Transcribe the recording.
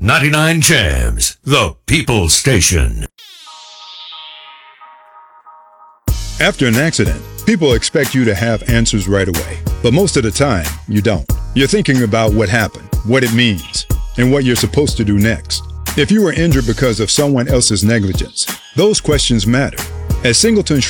99 Jams, the People's Station. After an accident, people expect you to have answers right away. But most of the time, you don't. You're thinking about what happened, what it means, and what you're supposed to do next. If you were injured because of someone else's negligence, those questions matter. At Singleton